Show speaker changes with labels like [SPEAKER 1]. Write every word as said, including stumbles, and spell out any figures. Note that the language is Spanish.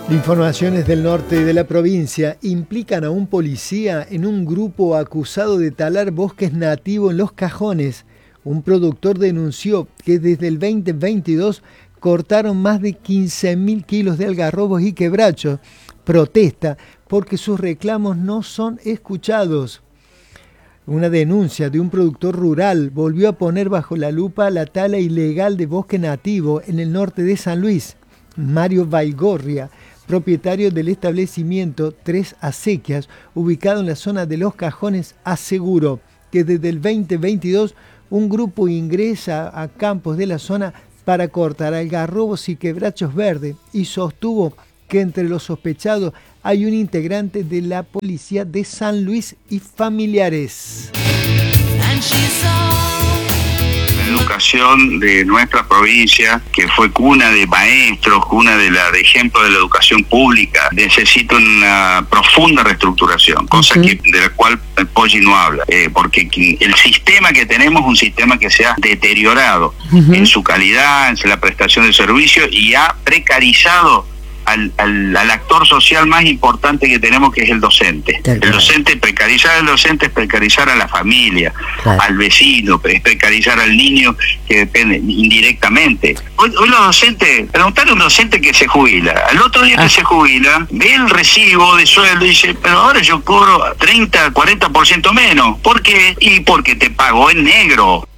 [SPEAKER 1] Informaciones del norte de la provincia implican a un policía en un grupo acusado de talar bosques nativos en Los Cajones. Un productor denunció que desde el veinte veintidós cortaron más de quince mil kilos de algarrobos y quebrachos. Protesta porque sus reclamos no son escuchados. Una denuncia de un productor rural volvió a poner bajo la lupa la tala ilegal de bosque nativo en el norte de San Luis. Mario Baigorria, propietario del establecimiento Tres Acequias, ubicado en la zona de Los Cajones, aseguró que desde el veinte veintidós un grupo ingresa a campos de la zona para cortar algarrobos y quebrachos verdes y sostuvo que entre los sospechados hay un integrante de la policía de San Luis y familiares.
[SPEAKER 2] La educación de nuestra provincia, que fue cuna de maestros, cuna de, la, de ejemplo de la educación pública, necesita una profunda reestructuración, cosa que, de la cual el Poggi no habla, eh, porque el sistema que tenemos es un sistema que se ha deteriorado uh-huh. en su calidad, en la prestación de servicios y ha precarizado Al, al, al actor social más importante que tenemos, que es el docente. Claro. El docente, precarizar al docente es precarizar a la familia, claro. al vecino, es precarizar al niño que depende indirectamente. Hoy, hoy los docentes, preguntarle a un docente que se jubila, al otro día ah. que se jubila, ve el recibo de sueldo y dice, pero ahora yo cobro treinta, cuarenta por ciento menos. ¿Por qué? Y porque te pagó en negro.